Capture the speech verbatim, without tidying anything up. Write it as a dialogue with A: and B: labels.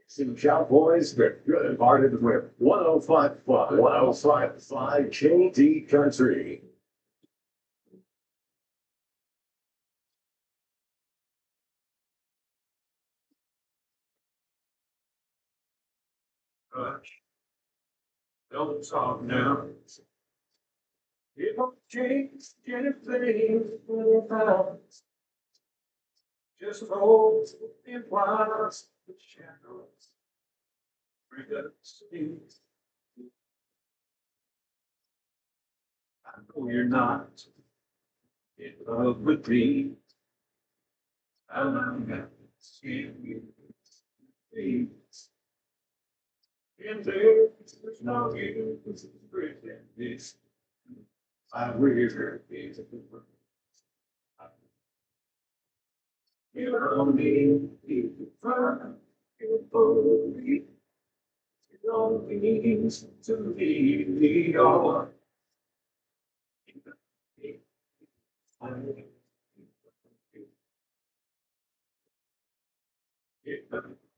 A: Some Cowboys, they're good hearted with one oh five point five, one oh five point five K D Country. Hush, don't talk now. It won't change anything about. Just hold and watch the shadows. Bring up speed. I know you're not in love with me. I'm not seeing you. Please. And there's no use in breaking this. I really is. You don't need to find your body. You don't need to leave me on. It